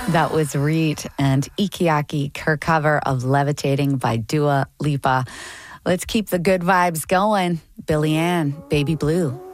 That was Reet and Ikiaki, her cover of Levitating by Dua Lipa. Let's keep the good vibes going. Billie Ann, Baby Blue.